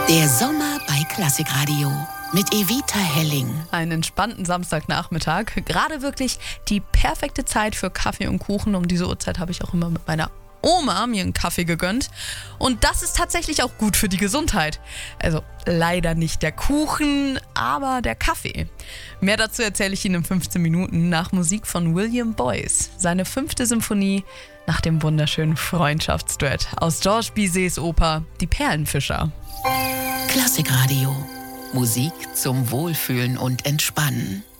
Der Sommer bei Klassikradio mit Evita Helling. Einen entspannten Samstagnachmittag. Gerade wirklich die perfekte Zeit für Kaffee und Kuchen. Um diese Uhrzeit habe ich auch immer mit meiner Oma mir einen Kaffee gegönnt. Und das ist tatsächlich auch gut für die Gesundheit. Also leider nicht der Kuchen, aber der Kaffee. Mehr dazu erzähle ich Ihnen in 15 Minuten nach Musik von William Boyce. Seine 5. Symphonie nach dem wunderschönen Freundschaftsduett aus Georges Bizets Oper Die Perlenfischer. Klassikradio. Musik zum Wohlfühlen und Entspannen.